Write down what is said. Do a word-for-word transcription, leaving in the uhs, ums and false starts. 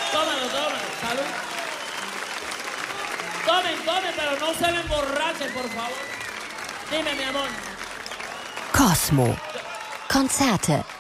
Tómalo, tómalo. Salud. Tomen, tomen, pero no se me emborrachen, por favor. Dime, mi amor. Cosmo. Konzerte